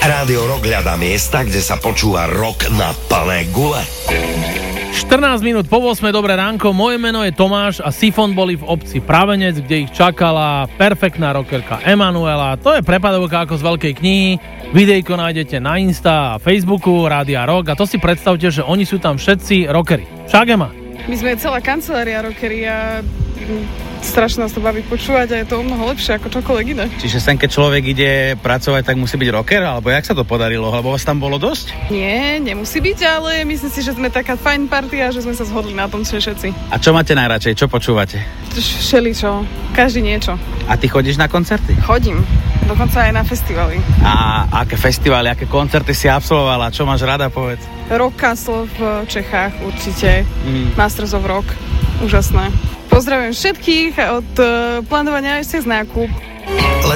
Rádio Rock hľadá miesta, kde sa počúva rock na plné gule. 14 minút po 8, dobré ránko, moje meno je Tomáš a Sifon boli v obci Pravenec, kde ich čakala perfektná rockerka Emanuela. To je prepadovka ako z veľkej knihy, videjko nájdete na Insta a Facebooku Rádia Rock a to si predstavte, že oni sú tam všetci rockery. Však Ema? My sme celá kancelária rockery a strašne nás to baví počúvať a je to o mnoho lepšie ako čokoľvek iné. Čiže sem, keď človek ide pracovať, tak musí byť rocker? Alebo jak sa to podarilo? Lebo vás tam bolo dosť? Nie, nemusí byť, ale myslím si, že sme taká fajn partia a že sme sa zhodli na tom všetci. A čo máte najradšej? Čo počúvate? Všeličo, každý niečo. A ty chodíš na koncerty? Chodím, dokonca aj na festivaly. A aké festivaly, aké koncerty si absolvovala? Čo máš rada, povedz? Rock Castle v Čechách určite. Masters of Rock, úžasné. Pozdravujem všetkých od plánovania až cez nákup.